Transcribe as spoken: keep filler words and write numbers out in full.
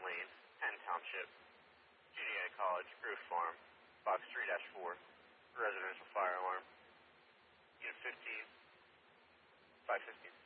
Lane, Penn Township, G D A College, Grove Farm, Box three dash four, residential fire alarm, Unit fifteen, five fifteen.